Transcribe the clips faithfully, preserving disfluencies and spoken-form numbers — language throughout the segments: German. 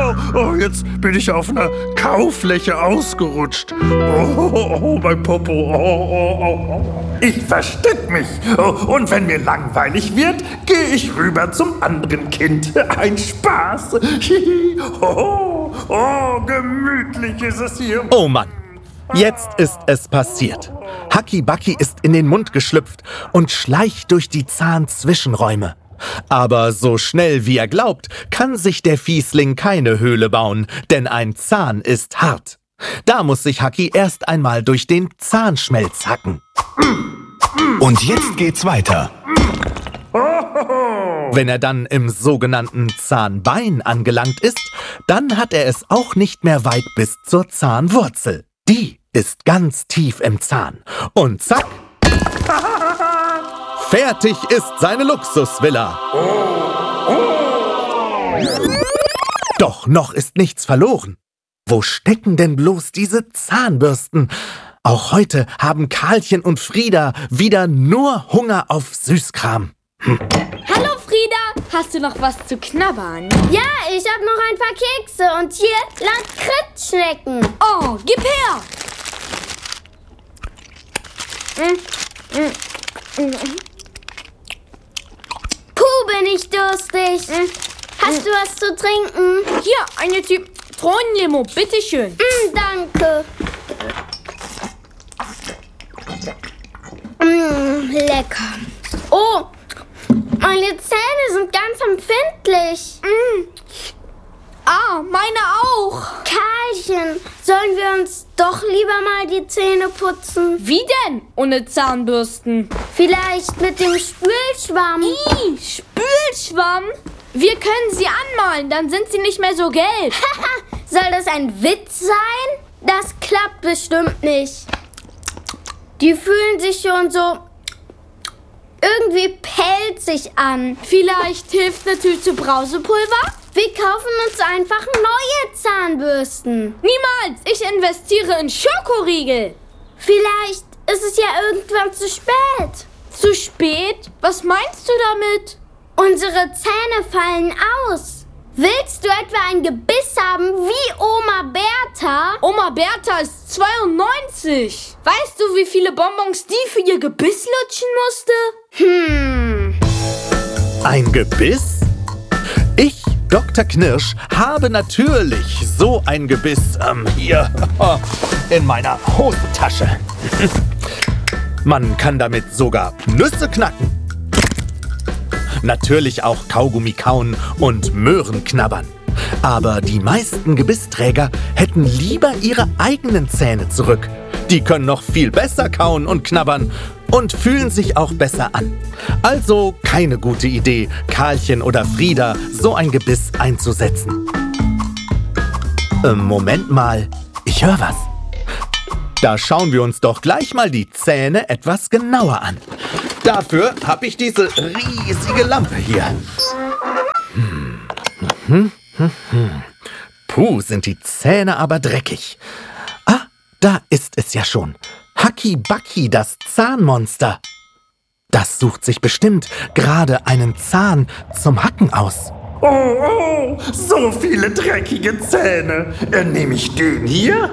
oh, oh, jetzt bin ich auf einer Kaufläche ausgerutscht. Oh, oh, oh mein Popo. Oh, oh, oh, oh. Ich versteck mich. Oh, und wenn mir langweilig wird, gehe ich rüber zum anderen Kind. Ein Spaß. Oh, oh, gemütlich ist es hier. Oh Mann, jetzt ist es passiert. Haki Baki ist in den Mund geschlüpft und schleicht durch die Zahnzwischenräume. Aber so schnell wie er glaubt, kann sich der Fiesling keine Höhle bauen, denn ein Zahn ist hart. Da muss sich Haki erst einmal durch den Zahnschmelz hacken. Und jetzt geht's weiter. Wenn er dann im sogenannten Zahnbein angelangt ist, dann hat er es auch nicht mehr weit bis zur Zahnwurzel. Die ist ganz tief im Zahn. Und zack! Fertig ist seine Luxusvilla. Doch noch ist nichts verloren. Wo stecken denn bloß diese Zahnbürsten? Auch heute haben Karlchen und Frieda wieder nur Hunger auf Süßkram. Hm. Hallo Frieda, hast du noch was zu knabbern? Ja, ich hab noch ein paar Kekse und hier Lakritzschnecken. Oh, gib her! Mm, mm, mm. Puh, bin ich durstig. Mm. Hast mm. du was zu trinken? Hier, eine Zitronenlimo, bitteschön. Mm, danke. Mm, lecker. Oh, meine Zähne sind ganz empfindlich. Mm. Ah, meine auch. Karlchen, sollen wir uns doch lieber mal die Zähne putzen? Wie denn? Ohne Zahnbürsten? Vielleicht mit dem Spülschwamm. Ih, Spülschwamm? Wir können sie anmalen, dann sind sie nicht mehr so gelb. Soll das ein Witz sein? Das klappt bestimmt nicht. Die fühlen sich schon so irgendwie pelzig an. Vielleicht hilft eine Tüte Brausepulver? Wir kaufen uns einfach neue Zahnbürsten. Niemals! Ich investiere in Schokoriegel. Vielleicht ist es ja irgendwann zu spät. Zu spät? Was meinst du damit? Unsere Zähne fallen aus. Willst du etwa ein Gebiss haben wie Oma Bertha? Oma Bertha ist zweiundneunzig. Weißt du, wie viele Bonbons die für ihr Gebiss lutschen musste? Hm. Ein Gebiss? Ich, Doktor Knirsch, habe natürlich so ein Gebiss ähm, hier in meiner Hosentasche. Man kann damit sogar Nüsse knacken. Natürlich auch Kaugummi kauen und Möhren knabbern. Aber die meisten Gebissträger hätten lieber ihre eigenen Zähne zurück. Die können noch viel besser kauen und knabbern und fühlen sich auch besser an. Also keine gute Idee, Karlchen oder Frieda so ein Gebiss einzusetzen. Ähm, Moment mal, ich höre was. Da schauen wir uns doch gleich mal die Zähne etwas genauer an. Dafür habe ich diese riesige Lampe hier. Hm. Hm, hm, hm. Puh, sind die Zähne aber dreckig. Ah, da ist es ja schon. Haki Baki, das Zahnmonster. Das sucht sich bestimmt gerade einen Zahn zum Hacken aus. Oh, oh, so viele dreckige Zähne. Äh, nehme ich den hier?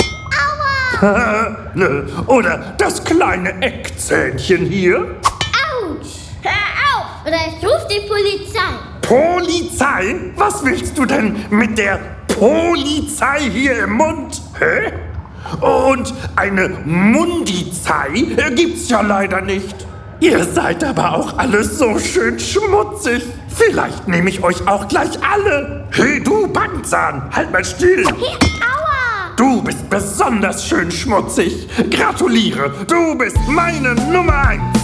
Oder das kleine Eckzähnchen hier? Autsch! Hör auf, oder ich rufe die Polizei. Polizei? Was willst du denn mit der Polizei hier im Mund? Hä? Und eine Mundizei gibt's ja leider nicht. Ihr seid aber auch alle so schön schmutzig. Vielleicht nehme ich euch auch gleich alle. Hey, du Backzahn, halt mal still. Hey, aua! Du bist besonders schön schmutzig. Gratuliere, du bist meine Nummer eins.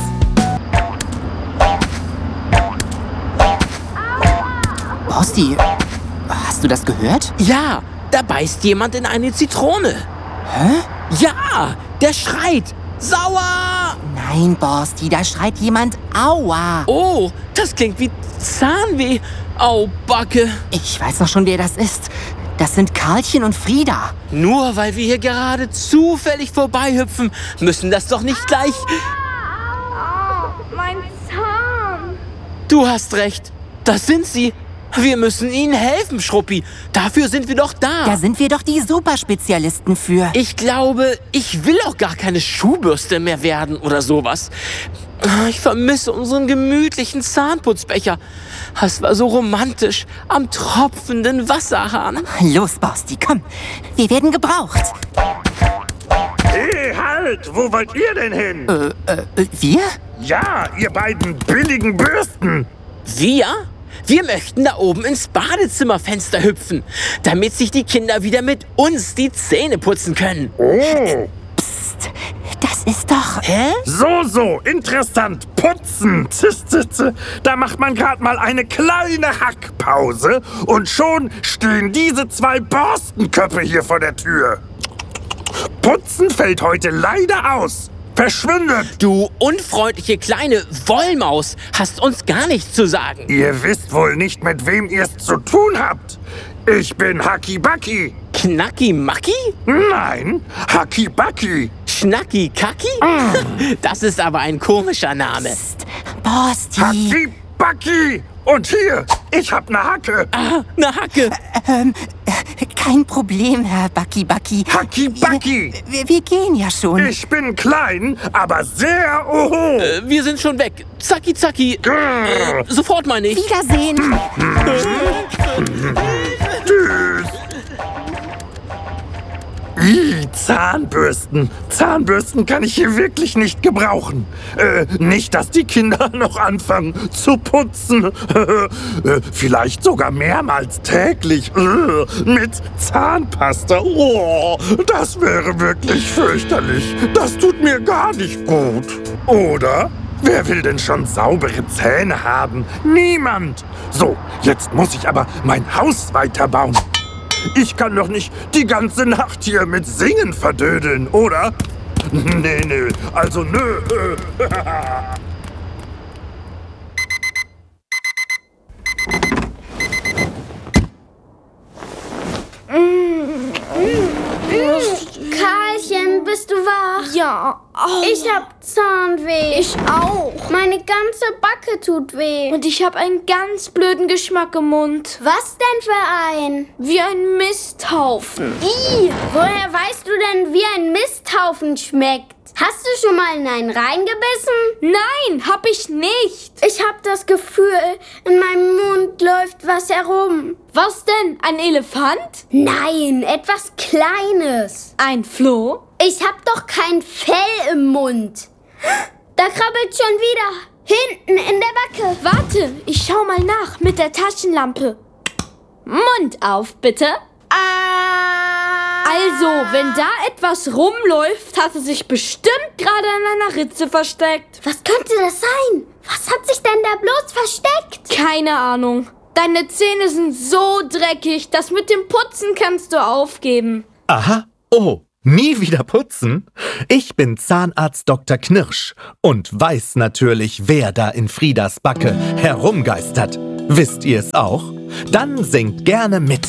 Horsti, hast du das gehört? Ja, da beißt jemand in eine Zitrone. Hä? Ja, der schreit. Sauer! Nein, Borsti, da schreit jemand Aua. Oh, das klingt wie Zahnweh. Au, Backe. Ich weiß doch schon, wer das ist. Das sind Karlchen und Frieda. Nur weil wir hier gerade zufällig vorbeihüpfen, müssen das doch nicht gleich... Oh, mein Zahn. Du hast recht. Das sind sie. Wir müssen ihnen helfen, Schruppi. Dafür sind wir doch da. Da sind wir doch die Superspezialisten für. Ich glaube, ich will auch gar keine Schuhbürste mehr werden oder sowas. Ich vermisse unseren gemütlichen Zahnputzbecher. Es war so romantisch am tropfenden Wasserhahn. Los, Borsti, komm. Wir werden gebraucht. Hey, halt! Wo wollt ihr denn hin? Äh, äh, wir? Ja, ihr beiden billigen Bürsten. Wir? Wir möchten da oben ins Badezimmerfenster hüpfen, damit sich die Kinder wieder mit uns die Zähne putzen können. Oh. Psst, das ist doch... Hä? So, so, interessant. Putzen. Zis, zis, zis. Da macht man gerade mal eine kleine Hackpause und schon stehen diese zwei Borstenköpfe hier vor der Tür. Putzen fällt heute leider aus. Verschwindet! Du unfreundliche kleine Wollmaus, hast uns gar nichts zu sagen. Ihr wisst wohl nicht, mit wem ihr es zu tun habt. Ich bin Haki Baki. Knacki Macki? Nein, Haki Baki. Schnacki Kacki? Das ist aber ein komischer Name. Psst, Borsti. Haki Baki. Und hier, ich hab ne Hacke. Ah, eine Hacke. Ähm, kein Problem, Herr Baki Baki. Haki Baki. Wir, wir gehen ja schon. Ich bin klein, aber sehr oho. Äh, wir sind schon weg. Zacki, zacki. Grrr. Äh, sofort meine ich. Wiedersehen. Tschüss. Ih, Zahnbürsten. Zahnbürsten kann ich hier wirklich nicht gebrauchen. Äh, nicht, dass die Kinder noch anfangen zu putzen. äh, vielleicht sogar mehrmals täglich. Äh, mit Zahnpasta. Oh, das wäre wirklich fürchterlich. Das tut mir gar nicht gut. Oder? Wer will denn schon saubere Zähne haben? Niemand. So, jetzt muss ich aber mein Haus weiterbauen. Ich kann doch nicht die ganze Nacht hier mit Singen verdödeln, oder? Nee, nee, also nö. Karlchen, bist du wach? Ja. Au. Ich hab Zahnweh. Ich auch. Meine ganze Backe tut weh. Und ich habe einen ganz blöden Geschmack im Mund. Was denn für ein? Wie ein Misthaufen. Ih, woher weißt du denn, wie ein Misthaufen schmeckt? Hast du schon mal in einen reingebissen? Nein, hab ich nicht. Ich hab das Gefühl, in meinem Mund läuft was herum. Was denn? Ein Elefant? Nein, etwas Kleines. Ein Floh? Ich hab doch kein Fell im Mund. Da krabbelt schon wieder. Hinten in der Backe. Warte, ich schau mal nach mit der Taschenlampe. Mund auf, bitte. Ah. Also, wenn da etwas rumläuft, hat es sich bestimmt gerade in einer Ritze versteckt. Was könnte das sein? Was hat sich denn da bloß versteckt? Keine Ahnung. Deine Zähne sind so dreckig, das mit dem Putzen kannst du aufgeben. Aha, oh, nie wieder putzen? Ich bin Zahnarzt Doktor Knirsch und weiß natürlich, wer da in Friedas Backe herumgeistert. Wisst ihr es auch? Dann singt gerne mit.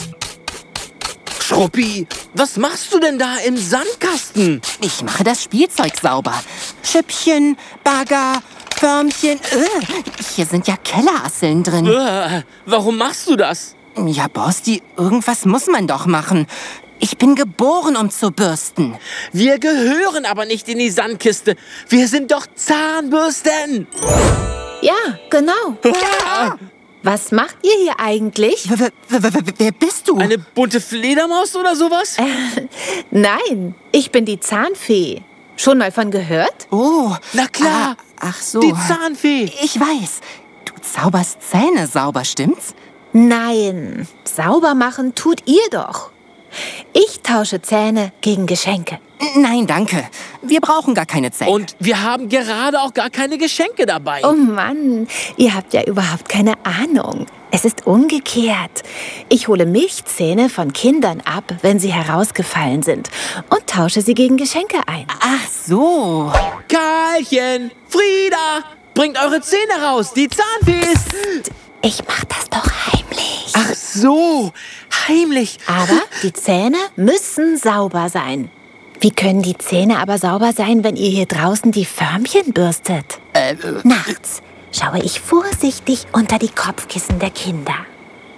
Schruppi, was machst du denn da im Sandkasten? Ich mache das Spielzeug sauber. Schüppchen, Bagger, Förmchen. Äh, hier sind ja Kellerasseln drin. Äh, warum machst du das? Ja, Borsti, irgendwas muss man doch machen. Ich bin geboren, um zu bürsten. Wir gehören aber nicht in die Sandkiste. Wir sind doch Zahnbürsten. Ja, genau. Ah, Was macht ihr hier eigentlich? W w w wer bist du? eine bunte Fledermaus oder sowas? Nein, ich bin die Zahnfee. Schon mal von gehört? Oh, Na klar. Ah, ach so. Die Zahnfee. Ich weiß. Du zauberst Zähne sauber, stimmt's? Nein, sauber machen tut ihr doch. Ich tausche Zähne gegen Geschenke. Nein, danke. Wir brauchen gar keine Zähne. Und wir haben gerade auch gar keine Geschenke dabei. Oh Mann, ihr habt ja überhaupt keine Ahnung. Es ist umgekehrt. Ich hole Milchzähne von Kindern ab, wenn sie herausgefallen sind, und tausche sie gegen Geschenke ein. Ach so. Karlchen, Frieda, bringt eure Zähne raus. Die Zahnfee ist... Ich mach das doch heimlich. Ach so, heimlich. Aber die Zähne müssen sauber sein. Wie können die Zähne aber sauber sein, wenn ihr hier draußen die Förmchen bürstet? Äh, Nachts schaue ich vorsichtig unter die Kopfkissen der Kinder.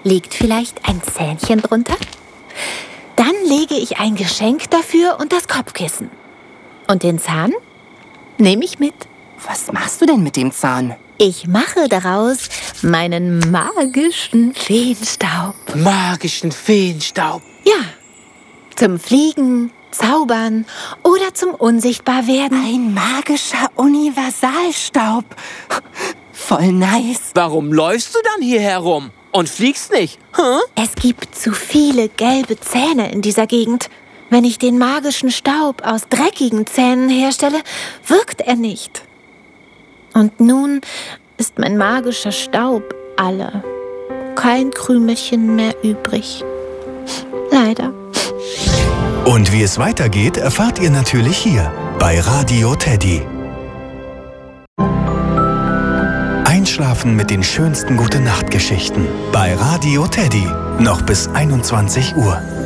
Liegt vielleicht ein Zähnchen drunter? Dann lege ich ein Geschenk dafür und das Kopfkissen. Und den Zahn nehme ich mit. Was machst du denn mit dem Zahn? Ich mache daraus meinen magischen Feenstaub. Magischen Feenstaub. Ja, zum Fliegen, Zaubern oder zum Unsichtbarwerden. Ein magischer Universalstaub. Voll nice. Warum läufst du dann hier herum und fliegst nicht? Hä? Es gibt zu viele gelbe Zähne in dieser Gegend. Wenn ich den magischen Staub aus dreckigen Zähnen herstelle, wirkt er nicht. Und nun ist mein magischer Staub alle. Kein Krümelchen mehr übrig. Leider. Und wie es weitergeht, erfahrt ihr natürlich hier bei Radio Teddy. Einschlafen mit den schönsten Gute-Nacht-Geschichten bei Radio Teddy. Noch bis einundzwanzig Uhr.